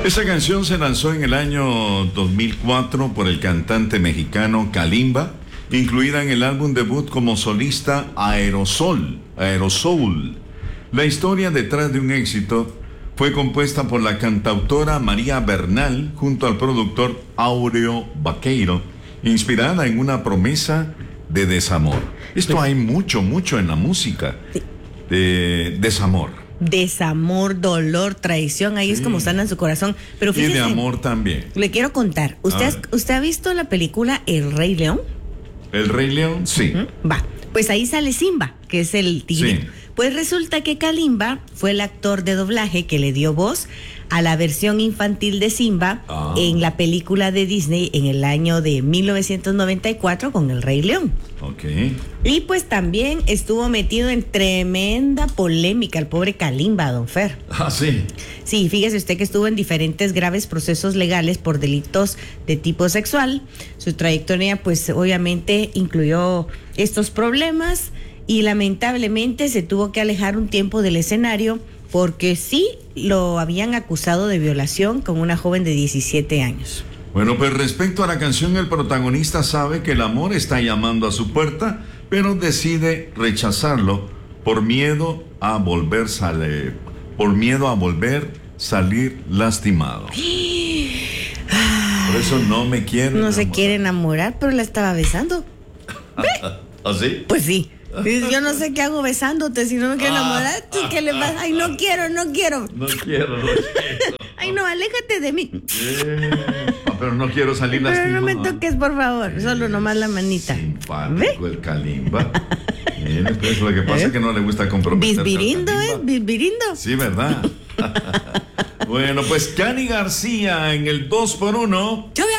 Esa canción se lanzó en el año 2004 por el cantante mexicano Kalimba, incluida en el álbum debut como solista Aerosol. La historia detrás de un éxito fue compuesta por la cantautora María Bernal junto al productor Áureo Baqueiro, inspirada en una promesa de desamor. Esto hay mucho en la música, de desamor. Desamor, dolor, traición, ahí es como sanan su corazón. Pero fíjese, y de amor también. Le quiero contar, ¿usted ha visto la película El Rey León? ¿El Rey León? Sí. Va, pues ahí sale Simba, que es el tigre. Sí. Pues resulta que Kalimba fue el actor de doblaje que le dio voz a la versión infantil de Simba en la película de Disney en el año de 1994 con El Rey León. Ok. Y pues también estuvo metido en tremenda polémica el pobre Kalimba, don Fer. Ah, sí. Sí, fíjese usted que estuvo en diferentes graves procesos legales por delitos de tipo sexual. Su trayectoria pues obviamente incluyó estos problemas y lamentablemente se tuvo que alejar un tiempo del escenario porque sí lo habían acusado de violación con una joven de 17 años. Bueno, pues respecto a la canción, el protagonista sabe que el amor está llamando a su puerta, pero decide rechazarlo por miedo a volver salir lastimado. Por eso no me quiere No enamorar. se quiere enamorar, pero la estaba besando. ¿Ah, sí? Pues sí. Yo no sé qué hago besándote si no me quiero enamorar. ¿Qué le pasa? Ay, no quiero. No quiero. Ay, no, aléjate de mí. Pero no quiero salir lastimado. Pero no me toques, por favor. Solo nomás la manita. Simpático. ¿Ve? El Kalimba. Bien, pues lo que pasa es que no le gusta comprometerse. Bisbirindo, bisbirindo. Sí, ¿verdad? Bueno, pues Cani García en el 2x1.